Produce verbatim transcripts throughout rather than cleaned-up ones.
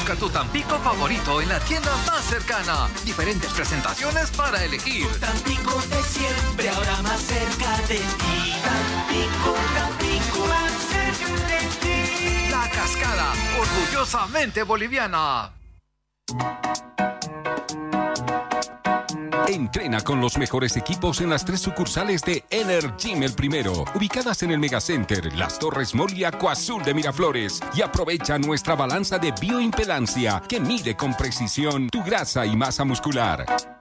Busca tu Tampico favorito en la tienda más cercana. Diferentes presentaciones para elegir. Tu Tampico de siempre, ahora más cerca de ti. Tampico, Tampico, más cerca de ti. La Cascada, orgullosamente boliviana. Entrena con los mejores equipos en las tres sucursales de Energym El Primero, ubicadas en el Megacenter, Las Torres Mall y Acuazul de Miraflores. Y aprovecha nuestra balanza de bioimpedancia que mide con precisión tu grasa y masa muscular.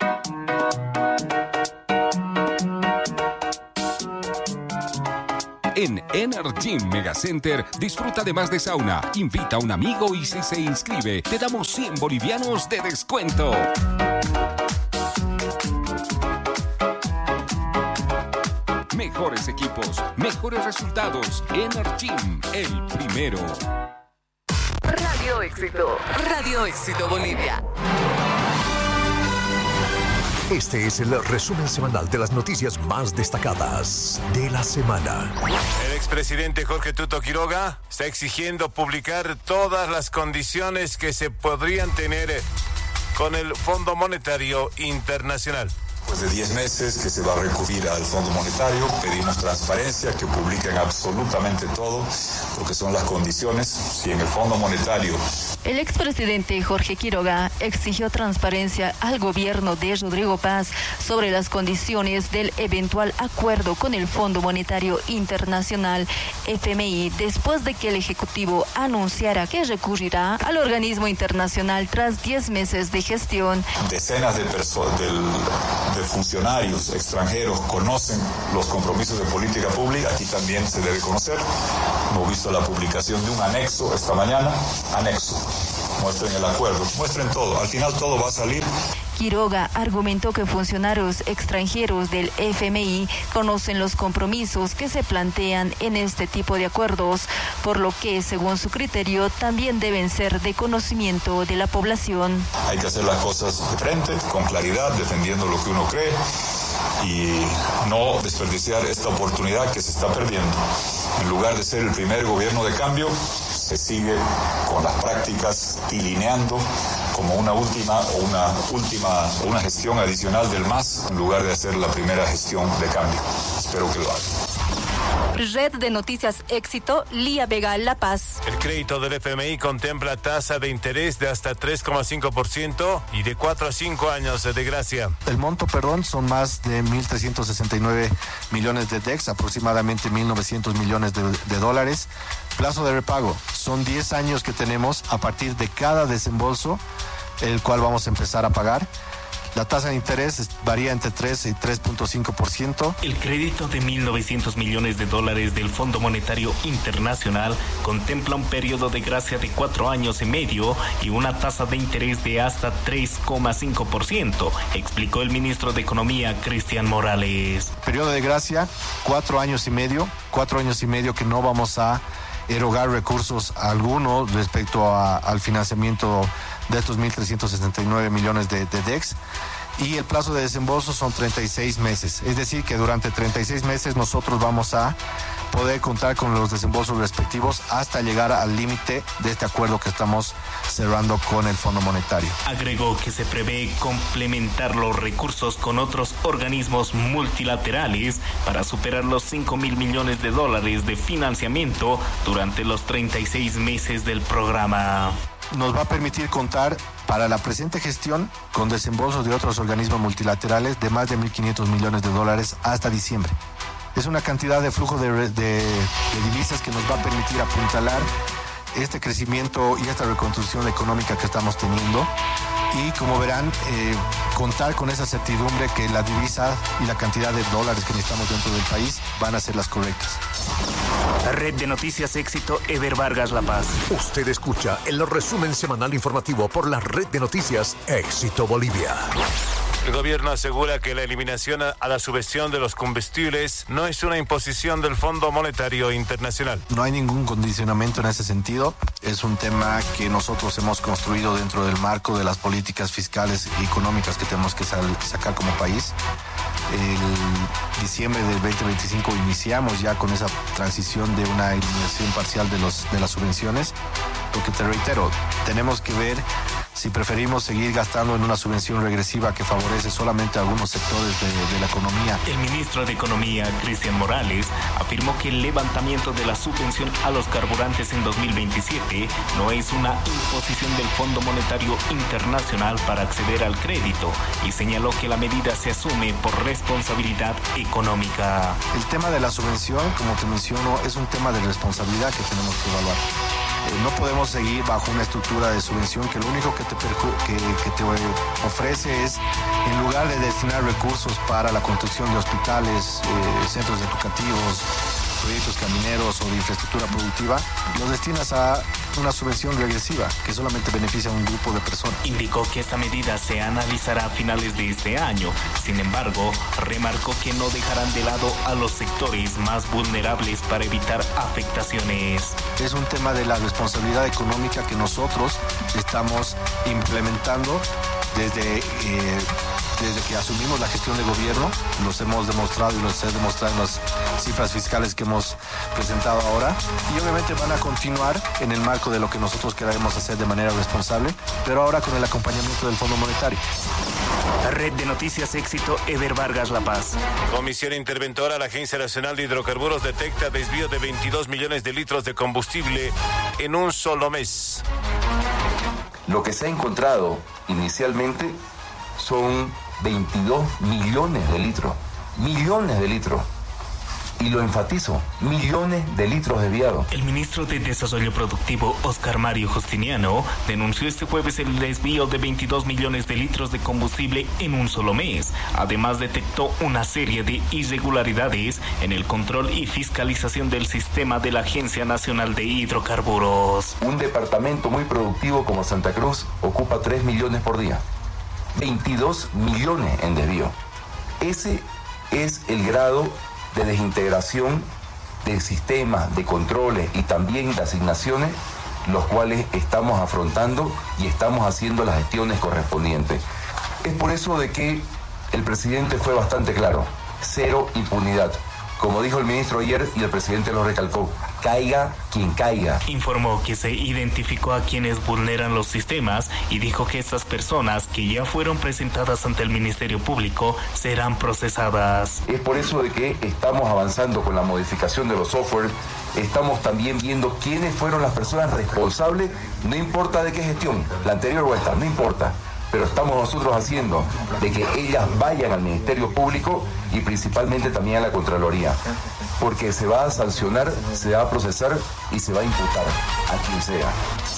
En Energym Megacenter, disfruta de más de sauna, invita a un amigo y si se inscribe, te damos cien bolivianos de descuento. Mejores equipos, mejores resultados. Energym, el primero. Radio Éxito, Radio Éxito Bolivia. Este es el resumen semanal de las noticias más destacadas de la semana. El expresidente Jorge Tuto Quiroga está exigiendo publicar todas las condiciones que se podrían tener con el Fondo Monetario Internacional. Después de diez meses que se va a recurrir al Fondo Monetario, pedimos transparencia, que publiquen absolutamente todo, porque son las condiciones. Si en el Fondo Monetario... El expresidente Jorge Quiroga exigió transparencia al gobierno de Rodrigo Paz sobre las condiciones del eventual acuerdo con el Fondo Monetario Internacional, F M I, después de que el Ejecutivo anunciara que recurrirá al organismo internacional tras diez meses de gestión. Decenas de personas del... de funcionarios extranjeros conocen los compromisos de política pública, aquí también se debe conocer. Hemos visto la publicación de un anexo esta mañana, anexo, muestren el acuerdo, muestren todo, al final todo va a salir. Quiroga argumentó que funcionarios extranjeros del F M I conocen los compromisos que se plantean en este tipo de acuerdos, por lo que, según su criterio, también deben ser de conocimiento de la población. Hay que hacer las cosas de frente, con claridad, defendiendo lo que uno cree y no desperdiciar esta oportunidad que se está perdiendo. En lugar de ser el primer gobierno de cambio, se sigue con las prácticas tilineando como una última o una última o una gestión adicional del M A S en lugar de hacer la primera gestión de cambio. Espero que lo hagan. Red de Noticias Éxito, Lía Vega, La Paz. El crédito del F M I contempla tasa de interés de hasta tres coma cinco por ciento y de cuatro a cinco años de gracia. El monto, perdón, son más de mil trescientos sesenta y nueve millones de D E X, aproximadamente mil novecientos millones de, de dólares. Plazo de repago, son diez años que tenemos a partir de cada desembolso, el cual vamos a empezar a pagar. La tasa de interés varía entre tres y tres punto cinco por ciento. El crédito de mil novecientos millones de dólares del Fondo Monetario Internacional contempla un periodo de gracia de cuatro años y medio y una tasa de interés de hasta tres coma cinco por ciento, explicó el ministro de Economía, Cristian Morales. Periodo de gracia, cuatro años y medio, cuatro años y medio que no vamos a erogar recursos algunos respecto a, al financiamiento de estos mil trescientos sesenta y nueve millones de, de D E X, y el plazo de desembolso son treinta y seis meses, es decir que durante treinta y seis meses nosotros vamos a poder contar con los desembolsos respectivos hasta llegar al límite de este acuerdo que estamos cerrando con el Fondo Monetario. Agregó que se prevé complementar los recursos con otros organismos multilaterales para superar los cinco mil millones de dólares de financiamiento durante los treinta y seis meses del programa. Nos va a permitir contar para la presente gestión con desembolsos de otros organismos multilaterales de más de mil quinientos millones de dólares hasta diciembre. Es una cantidad de flujo de, de, de divisas que nos va a permitir apuntalar este crecimiento y esta reconstrucción económica que estamos teniendo. Y como verán, eh, contar con esa certidumbre que la divisa y la cantidad de dólares que necesitamos dentro del país van a ser las correctas. Red de Noticias Éxito, Ever Vargas, La Paz. Usted escucha el resumen semanal informativo por la Red de Noticias Éxito Bolivia. El gobierno asegura que la eliminación a la subvención de los combustibles no es una imposición del Fondo Monetario Internacional. No hay ningún condicionamiento en ese sentido. Es un tema que nosotros hemos construido dentro del marco de las políticas fiscales y económicas que tenemos que sacar como país. el diciembre del veinte veinticinco iniciamos ya con esa transición de una eliminación parcial de, los, de las subvenciones, porque te reitero, tenemos que ver si preferimos seguir gastando en una subvención regresiva que favorece solamente a algunos sectores de, de la economía. El ministro de Economía, Cristian Morales, afirmó que el levantamiento de la subvención a los carburantes en dos mil veintisiete no es una imposición del Fondo Monetario Internacional para acceder al crédito y señaló que la medida se asume por responsabilidad económica. El tema de la subvención, como te menciono, es un tema de responsabilidad que tenemos que evaluar. No podemos seguir bajo una estructura de subvención que lo único que te, perju- que, que te ofrece es, en lugar de destinar recursos para la construcción de hospitales, eh, centros educativos, proyectos camineros o de infraestructura productiva, los destinas a una subvención regresiva que solamente beneficia a un grupo de personas. Indicó que esta medida se analizará a finales de este año. Sin embargo, remarcó que no dejarán de lado a los sectores más vulnerables para evitar afectaciones. Es un tema de la responsabilidad económica que nosotros estamos implementando desde... Eh, Desde que asumimos la gestión de gobierno, los hemos demostrado y los he demostrado en las cifras fiscales que hemos presentado ahora. Y obviamente van a continuar en el marco de lo que nosotros queremos hacer de manera responsable, pero ahora con el acompañamiento del Fondo Monetario. Red de Noticias Éxito, Ever Vargas La Paz. Comisión Interventora, la Agencia Nacional de Hidrocarburos detecta desvío de veintidós millones de litros de combustible en un solo mes. Lo que se ha encontrado inicialmente son veintidós millones de litros, millones de litros, y lo enfatizo, millones de litros desviados. El ministro de Desarrollo Productivo, Oscar Mario Justiniano, denunció este jueves el desvío de veintidós millones de litros de combustible en un solo mes. Además, detectó una serie de irregularidades en el control y fiscalización del sistema de la Agencia Nacional de Hidrocarburos. Un departamento muy productivo como Santa Cruz ocupa tres millones por día. veintidós millones en desvío. Ese es el grado de desintegración de sistemas, de controles y también de asignaciones, los cuales estamos afrontando y estamos haciendo las gestiones correspondientes. Es por eso de que el presidente fue bastante claro: cero impunidad. Como dijo el ministro ayer y el presidente lo recalcó, caiga quien caiga. Informó que se identificó a quienes vulneran los sistemas y dijo que estas personas que ya fueron presentadas ante el Ministerio Público serán procesadas. Es por eso de que estamos avanzando con la modificación de los software. Estamos también viendo quiénes fueron las personas responsables, no importa de qué gestión, la anterior o esta, no importa. Pero estamos nosotros haciendo de que ellas vayan al Ministerio Público y principalmente también a la Contraloría, porque se va a sancionar, se va a procesar y se va a imputar a quien sea.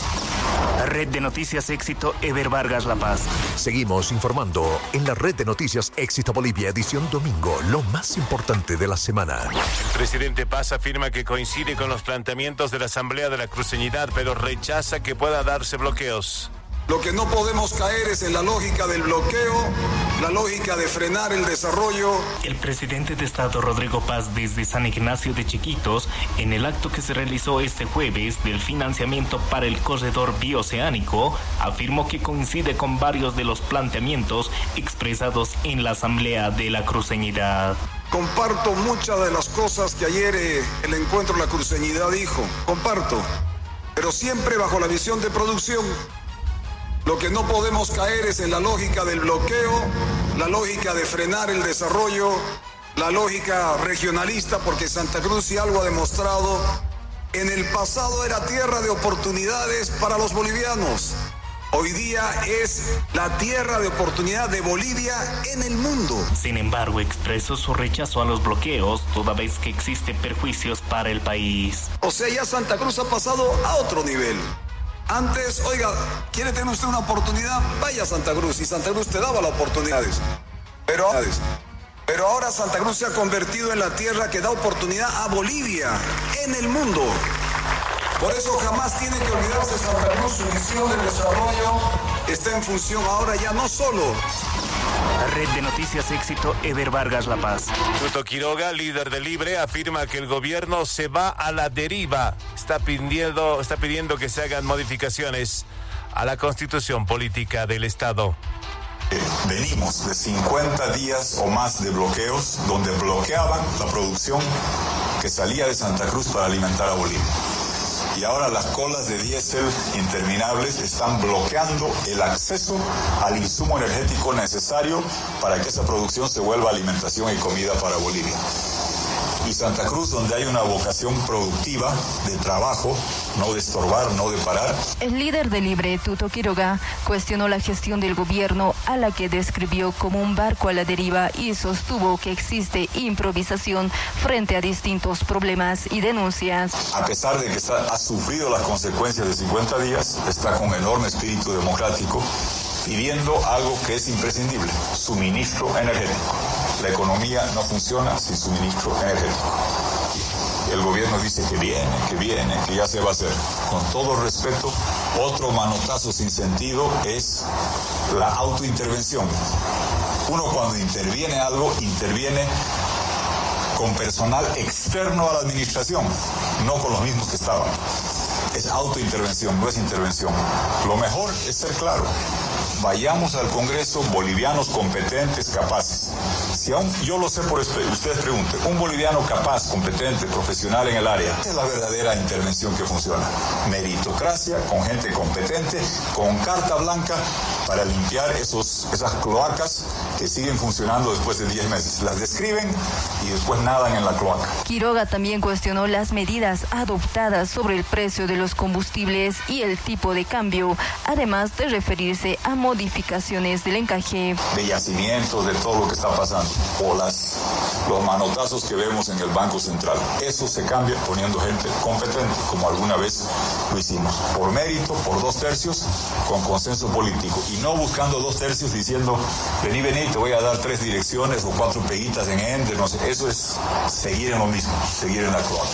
Red de Noticias Éxito, Ever Vargas La Paz. Seguimos informando en la Red de Noticias Éxito Bolivia, edición domingo, lo más importante de la semana. El presidente Paz afirma que coincide con los planteamientos de la Asamblea de la Cruceñidad, pero rechaza que pueda darse bloqueos. Lo que no podemos caer es en la lógica del bloqueo, la lógica de frenar el desarrollo. El presidente de Estado Rodrigo Paz desde San Ignacio de Chiquitos, en el acto que se realizó este jueves del financiamiento para el corredor bioceánico, afirmó que coincide con varios de los planteamientos expresados en la Asamblea de la Cruceñidad. Comparto muchas de las cosas que ayer eh, el encuentro de la Cruceñidad dijo, comparto, pero siempre bajo la visión de producción. Lo que no podemos caer es en la lógica del bloqueo, la lógica de frenar el desarrollo, la lógica regionalista, porque Santa Cruz, si algo ha demostrado, en el pasado era tierra de oportunidades para los bolivianos. Hoy día es la tierra de oportunidad de Bolivia en el mundo. Sin embargo, expresó su rechazo a los bloqueos, toda vez que existen perjuicios para el país. O sea, ya Santa Cruz ha pasado a otro nivel. Antes, oiga, ¿quiere tener usted una oportunidad? Vaya a Santa Cruz, y Santa Cruz te daba las oportunidades. Pero, pero ahora Santa Cruz se ha convertido en la tierra que da oportunidad a Bolivia en el mundo. Por eso jamás tiene que olvidarse Santa Cruz, su visión de desarrollo está en función ahora ya no solo. Red de Noticias Éxito, Ever Vargas La Paz. Tuto Quiroga, líder de Libre, afirma que el gobierno se va a la deriva. Está pidiendo, está pidiendo que se hagan modificaciones a la constitución política del Estado. Venimos de cincuenta días o más de bloqueos donde bloqueaban la producción que salía de Santa Cruz para alimentar a Bolivia. Y ahora las colas de diésel interminables están bloqueando el acceso al insumo energético necesario para que esa producción se vuelva alimentación y comida para Bolivia. Y Santa Cruz, donde hay una vocación productiva de trabajo, no de estorbar, no de parar. El líder de Libre, Tuto Quiroga, cuestionó la gestión del gobierno, a la que describió como un barco a la deriva, y sostuvo que existe improvisación frente a distintos problemas y denuncias. A pesar de que está, ha sufrido las consecuencias de cincuenta días, está con enorme espíritu democrático, pidiendo algo que es imprescindible: suministro energético. La economía no funciona sin suministro energético. El gobierno dice que viene, que viene, que ya se va a hacer. Con todo respeto, otro manotazo sin sentido es la autointervención. Uno cuando interviene algo, interviene con personal externo a la administración, no con los mismos que estaban. Es autointervención, no es intervención. Lo mejor es ser claro. Vayamos al Congreso bolivianos competentes, capaces. Si aún, yo lo sé por ustedes pregunten, un boliviano capaz, competente, profesional en el área, esa es la verdadera intervención que funciona. Meritocracia, con gente competente, con carta blanca para limpiar esos, esas cloacas que siguen funcionando después de diez meses. Las describen y después nadan en la cloaca. Quiroga también cuestionó las medidas adoptadas sobre el precio de los combustibles y el tipo de cambio, además de referirse a modificaciones del encaje. De yacimientos, de todo lo que está pasando, o las, los manotazos que vemos en el Banco Central. Eso se cambia poniendo gente competente, como alguna vez lo hicimos, por mérito, por dos tercios, con consenso político, y no buscando dos tercios diciendo, vení, vení, te voy a dar tres direcciones o cuatro peguitas en ente, no sé. Eso es seguir en lo mismo, seguir en la cloaca.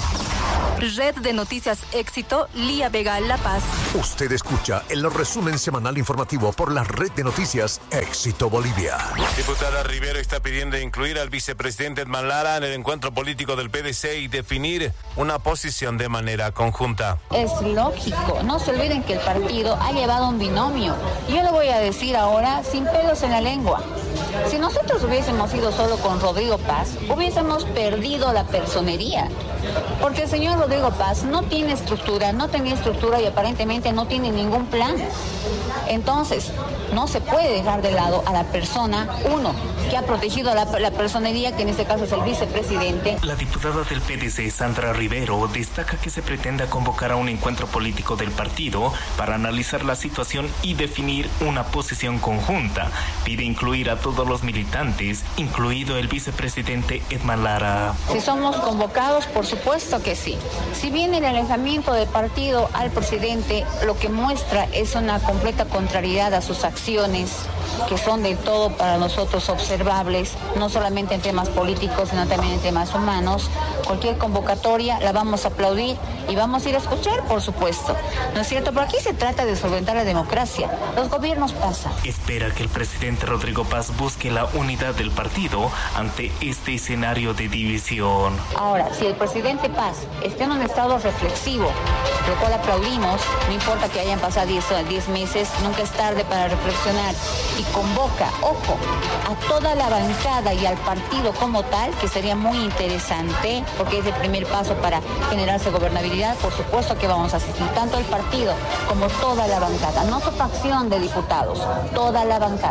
Red de Noticias Éxito, Lía Vega, La Paz. Usted escucha el resumen semanal informativo por la Red de Noticias Éxito Bolivia. Diputada Rivero está pidiendo incluir al vicepresidente Edman Lara en el encuentro político del P D C y definir una posición de manera conjunta. Es lógico, no se olviden que el partido ha llevado un binomio. Yo lo voy a decir ahora sin pelos en la lengua. Si nosotros hubiésemos ido solo con Rodrigo Paz, hubiésemos perdido la personería. Porque el señor Rodrigo Paz no tiene estructura, no tenía estructura y aparentemente no tiene ningún plan. Entonces, no se puede dejar de lado a la persona, uno, que ha protegido a la, la personería, que en este caso es el vicepresidente. La diputada del P D C, Sandra Rivero, destaca que se pretenda convocar a un encuentro político del partido para analizar la situación y definir una posición conjunta. Pide incluir a todos los militantes, incluido el vicepresidente Edman Lara. Si somos convocados, por supuesto que sí. Si bien el alejamiento del partido al presidente lo que muestra es una completa contrariedad a sus acciones, que son del todo para nosotros observables, no solamente en temas políticos, sino también en temas humanos, cualquier convocatoria la vamos a aplaudir y vamos a ir a escuchar, por supuesto. ¿No es cierto? Pero aquí se trata de solventar la democracia. Los gobiernos pasan. Espera que el presidente Rodrigo Paz busque la unidad del partido ante este escenario de división. Ahora, si el presidente Paz está en un estado reflexivo, lo cual aplaudimos, no importa que hayan pasado diez meses, nunca es tarde para reflexionar, y convoca, ojo, a toda la bancada y al partido como tal, que sería muy interesante, porque es el primer paso para generarse gobernabilidad, por supuesto que vamos a asistir, tanto el partido como toda la bancada, no su facción de diputados, toda la bancada.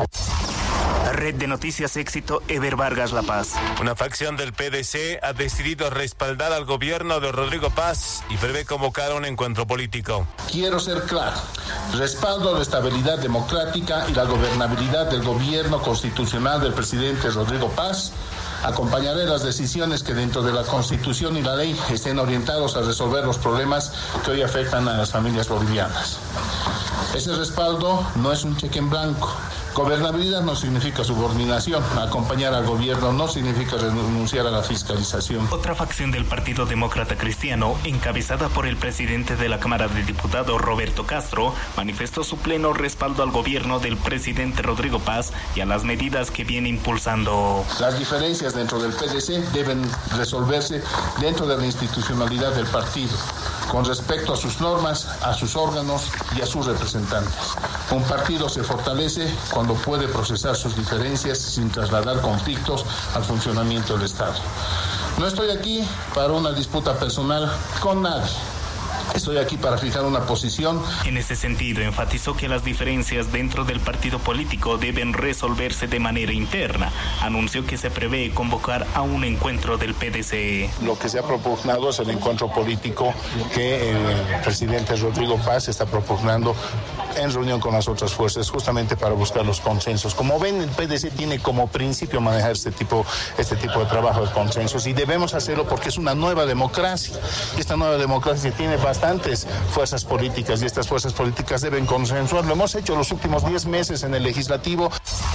Red de Noticias Éxito, Ever Vargas, La Paz. Una facción del P D C ha decidido respaldar al gobierno de Rodrigo Paz y prevé convocar un encuentro político. Quiero ser claro, respaldo la estabilidad democrática y la gobernabilidad del gobierno constitucional del presidente Rodrigo Paz. Acompañaré las decisiones que dentro de la Constitución y la ley estén orientados a resolver los problemas que hoy afectan a las familias bolivianas. Ese respaldo no es un cheque en blanco. Gobernabilidad no significa subordinación. Acompañar al gobierno no significa renunciar a la fiscalización. Otra facción del Partido Demócrata Cristiano, encabezada por el presidente de la Cámara de Diputados, Roberto Castro, manifestó su pleno respaldo al gobierno del presidente Rodrigo Paz y a las medidas que viene impulsando. Las diferencias dentro del P D C deben resolverse dentro de la institucionalidad del partido. con respecto a sus normas, a sus órganos y a sus representantes. Un partido se fortalece cuando puede procesar sus diferencias sin trasladar conflictos al funcionamiento del Estado. No estoy aquí para una disputa personal con nadie. Estoy aquí para fijar una posición. En ese sentido, enfatizó que las diferencias dentro del partido político deben resolverse de manera interna. Anunció que se prevé convocar a un encuentro del P D C. Lo que se ha propugnado es el encuentro político que el presidente Rodrigo Paz está propugnando en reunión con las otras fuerzas, justamente para buscar los consensos. Como ven, el P D C tiene como principio manejar este tipo, este tipo de trabajo de consensos y debemos hacerlo porque es una nueva democracia. Esta nueva democracia tiene bastantes fuerzas políticas y estas fuerzas políticas deben consensuar. Lo hemos hecho los últimos diez meses en el legislativo.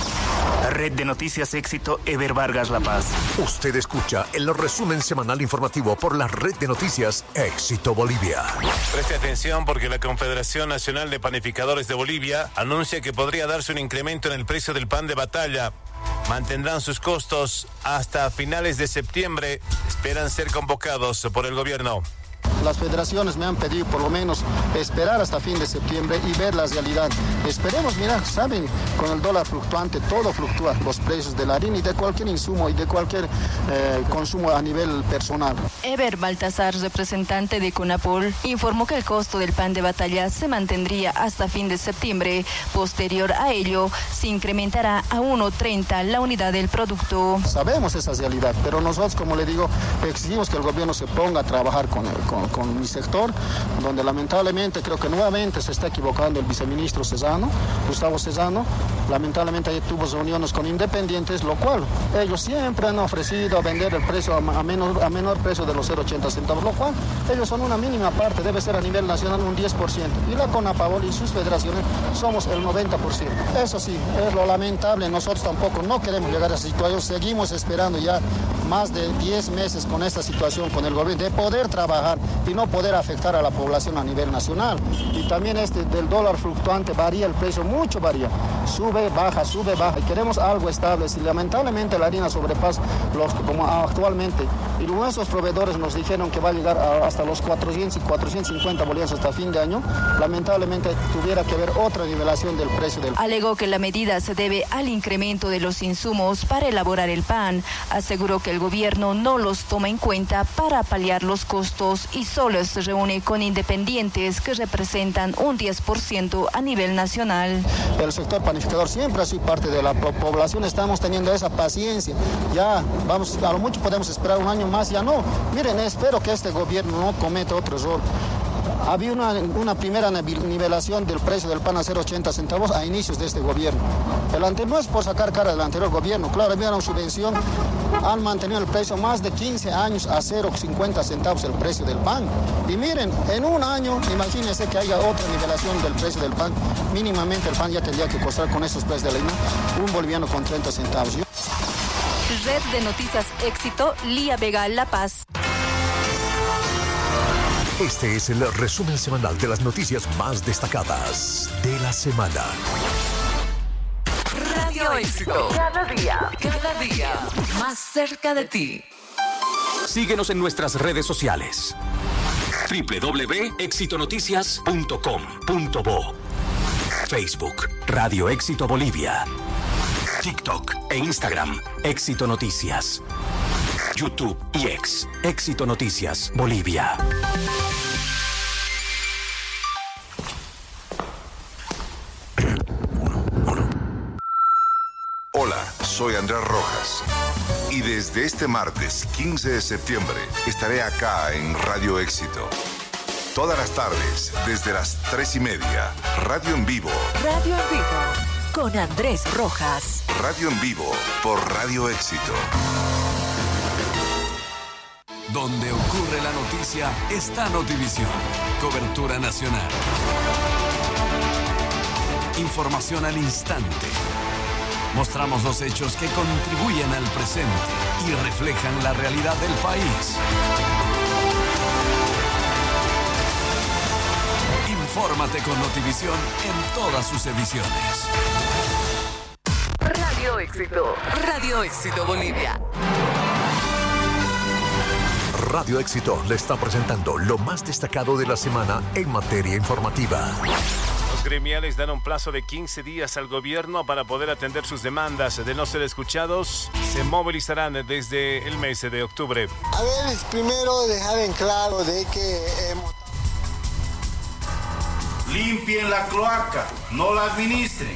Red de Noticias Éxito, Ever Vargas La Paz. Usted escucha el resumen semanal informativo por la Red de Noticias Éxito Bolivia. Preste atención porque la Confederación Nacional de Panificadores de Bolivia anuncia que podría darse un incremento en el precio del pan de batalla. Mantendrán sus costos hasta finales de septiembre. Esperan ser convocados por el gobierno. Las federaciones me han pedido por lo menos esperar hasta fin de septiembre y ver la realidad. Esperemos, mira, saben, con el dólar fluctuante todo fluctúa, los precios de la harina y de cualquier insumo y de cualquier eh, consumo a nivel personal. Ever Baltasar, representante de CONAPOL, informó que el costo del pan de batalla se mantendría hasta fin de septiembre. Posterior a ello, se incrementará a uno treinta la unidad del producto. Sabemos esa realidad, pero nosotros, como le digo, exigimos que el gobierno se ponga a trabajar con él. Con, con mi sector, donde lamentablemente creo que nuevamente se está equivocando el viceministro Cesano, Gustavo Cesano. Lamentablemente ayer tuvo reuniones con independientes, lo cual ellos siempre han ofrecido vender el precio a, a, menor, a menor precio de los cero coma ochenta centavos, lo cual ellos son una mínima parte, debe ser a nivel nacional un diez por ciento. Y la CONAPABOL y sus federaciones somos el noventa por ciento. Eso sí, es lo lamentable, nosotros tampoco no queremos llegar a esa situación, seguimos esperando ya más de diez meses con esta situación con el gobierno, de poder trabajar y no poder afectar a la población a nivel nacional. Y también este del dólar fluctuante varía el precio, mucho varía, sube, baja, sube, baja, y queremos algo estable. Si lamentablemente la harina sobrepasa los como actualmente, y nuestros proveedores nos dijeron que va a llegar a, hasta los cuatrocientos y cuatrocientos cincuenta bolivianos hasta fin de año, lamentablemente tuviera que haber otra nivelación del precio del pan. Alegó que la medida se debe al incremento de los insumos para elaborar el pan. Aseguró que el gobierno no los toma en cuenta para paliar los costos y solo se reúne con independientes que representan un diez por ciento a nivel nacional. El sector panificador siempre ha sido parte de la población, estamos teniendo esa paciencia. Ya vamos, a lo mucho podemos esperar un año más, ya no. Miren, espero que este gobierno no cometa otro error. Había una, una primera nivelación del precio del pan a cero coma ochenta centavos a inicios de este gobierno. El anterior, no es por sacar cara del anterior gobierno, claro, había una subvención, han mantenido el precio más de quince años a cero coma cincuenta centavos el precio del pan. Y miren, en un año, imagínense que haya otra nivelación del precio del pan, mínimamente el pan ya tendría que costar con esos precios de la harina un boliviano con treinta centavos. Yo... Red de Noticias Éxito, Lía Vega, La Paz. Este es el resumen semanal de las noticias más destacadas de la semana. Radio Éxito. Cada día, cada día, más cerca de ti. Síguenos en nuestras redes sociales. doble u doble u doble u punto éxito noticias punto com punto bo. Facebook, Radio Éxito Bolivia. TikTok e Instagram, Éxito Noticias. YouTube y X, Éxito Noticias Bolivia. Hola, soy Andrés Rojas y desde este martes quince de septiembre estaré acá en Radio Éxito. Todas las tardes, desde las tres y media, Radio en Vivo. Radio en Vivo, con Andrés Rojas. Radio en Vivo, por Radio Éxito. Donde ocurre la noticia está Notivisión. Cobertura nacional. Información al instante. Mostramos los hechos que contribuyen al presente y reflejan la realidad del país. Infórmate con Notivisión en todas sus ediciones. Radio Éxito. Radio Éxito Bolivia. Radio Éxito le está presentando lo más destacado de la semana en materia informativa. Los gremiales dan un plazo de quince días al gobierno para poder atender sus demandas. De no ser escuchados, se movilizarán desde el mes de octubre. A ver, primero dejar en claro de que hemos... Limpien la cloaca, no la administren.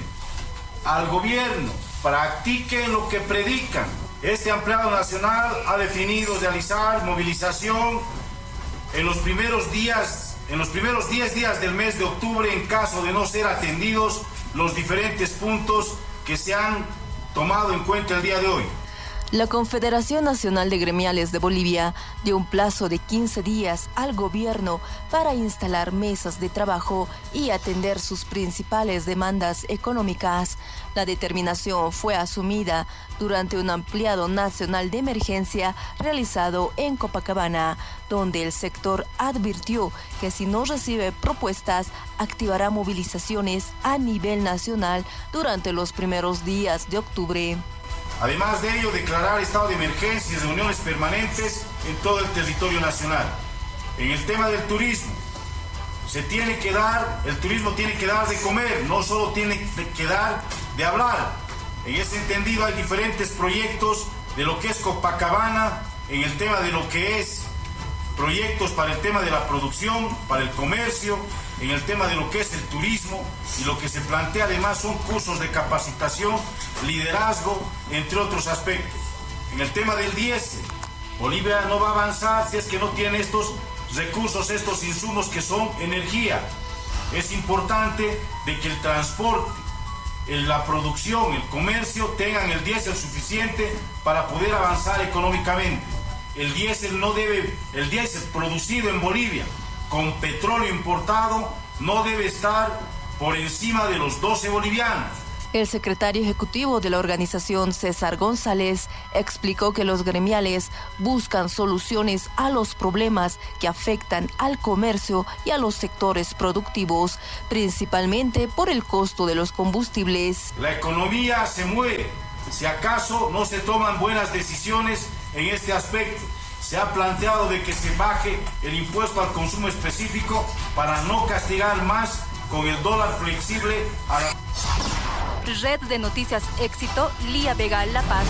Al gobierno, practiquen lo que predican. Este empleado nacional ha definido realizar movilización en los primeros días, en los primeros diez días del mes de octubre en caso de no ser atendidos los diferentes puntos que se han tomado en cuenta el día de hoy. La Confederación Nacional de Gremiales de Bolivia dio un plazo de quince días al gobierno para instalar mesas de trabajo y atender sus principales demandas económicas. La determinación fue asumida durante un ampliado nacional de emergencia realizado en Copacabana, donde el sector advirtió que si no recibe propuestas, activará movilizaciones a nivel nacional durante los primeros días de octubre. Además de ello, declarar estado de emergencia y reuniones permanentes en todo el territorio nacional. En el tema del turismo, se tiene que dar, el turismo tiene que dar de comer, no solo tiene que dar de hablar. En ese entendido hay diferentes proyectos de lo que es Copacabana, en el tema de lo que es proyectos para el tema de la producción, para el comercio, en el tema de lo que es el turismo, y lo que se plantea además son cursos de capacitación, liderazgo, entre otros aspectos. En el tema del diésel, Bolivia no va a avanzar si es que no tiene estos recursos, estos insumos que son energía. Es importante de que el transporte, la producción, el comercio tengan el diésel suficiente para poder avanzar económicamente. El diésel no debe, el diésel producido en Bolivia con petróleo importado no debe estar por encima de los doce bolivianos. El secretario ejecutivo de la organización, César González, explicó que los gremiales buscan soluciones a los problemas que afectan al comercio y a los sectores productivos, principalmente por el costo de los combustibles. La economía se muere si acaso no se toman buenas decisiones en este aspecto. Se ha planteado de que se baje el impuesto al consumo específico para no castigar más con el dólar flexible a la... Red de Noticias Éxito, Lía Vega, La Paz.